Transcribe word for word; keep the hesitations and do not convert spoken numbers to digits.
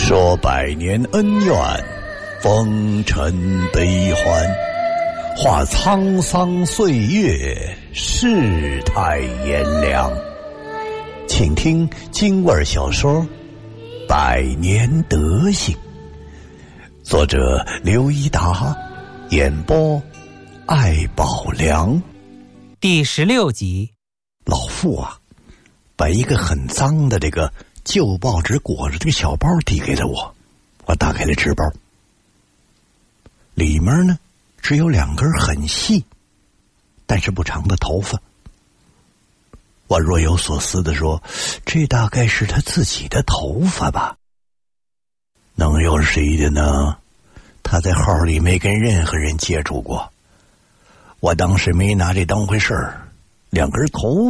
说百年恩怨，风尘悲欢，话沧桑岁月，世态炎凉。请听京味小说《百年德行》，作者刘一达，演播艾宝良。 第十六集。 老傅啊，把一个很脏的这个旧报纸裹着这个小包递给了我，我打开了纸包，里面呢只有两根很细但是不长的头发。我若有所思地说，这大概是他自己的头发吧？能有谁的呢？他在号里没跟任何人接触过，我当时没拿这当回事儿。两根头